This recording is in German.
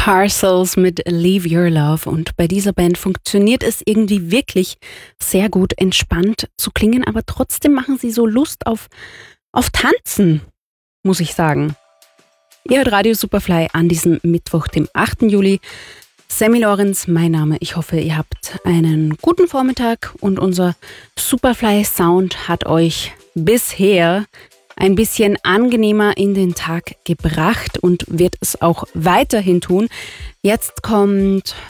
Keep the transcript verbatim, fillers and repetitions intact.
Parcels mit Leave Your Love, und bei dieser Band funktioniert es irgendwie wirklich sehr gut, entspannt zu klingen, aber trotzdem machen sie so Lust auf, auf Tanzen, muss ich sagen. Ihr hört Radio Superfly an diesem Mittwoch, dem achten Juli. Sammy Lorenz, mein Name. Ich hoffe, ihr habt einen guten Vormittag und unser Superfly Sound hat euch bisher ein bisschen angenehmer in den Tag gebracht und wird es auch weiterhin tun. Jetzt kommt